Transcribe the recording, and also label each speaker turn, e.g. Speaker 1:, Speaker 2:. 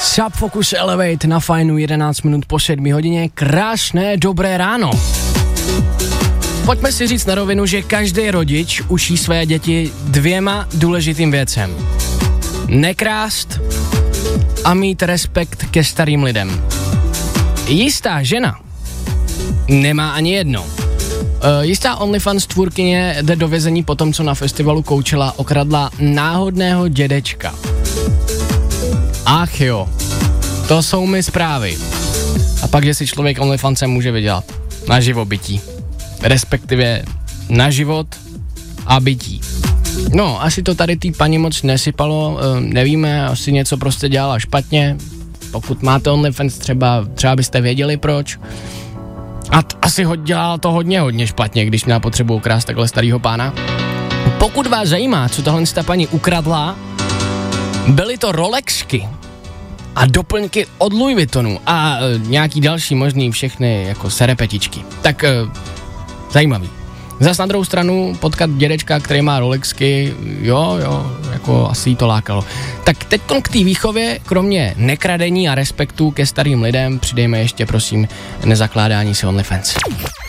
Speaker 1: Subfocus Elevate na Fajnu 11 minut po 7 hodině. Krásné dobré ráno. Pojďme si říct na rovinu, že každý rodič učí své děti 2 důležitým věcem. Nekrást a mít respekt ke starým lidem. Jistá žena nemá ani jedno. Jistá OnlyFans tvůrkyně jde do vězení po tom, co na festivalu Coachella okradla náhodného dědečka. Ach jo, to jsou mi zprávy. A pak, že si člověk OnlyFansem může vydělat na živobytí. Respektive na život a bytí. No, asi to tady tý paní moc nesypalo, nevíme, asi něco prostě dělala špatně. Pokud máte OnlyFans, třeba byste věděli proč. A asi dělala to hodně špatně, když měla potřebu ukrást takhle starýho pána. Pokud vás zajímá, co tahle paní ukradla, byly to Rolexky a doplňky od Louis Vuittonu a nějaký další možný všechny jako serepetičky. Tak zajímavý. Zas na druhou stranu potkat dědečka, který má Rolexky, jo, jako asi jí to lákalo. Tak teď k té výchově, kromě nekradení a respektu ke starým lidem, přidejme ještě prosím nezakládání si OnlyFans.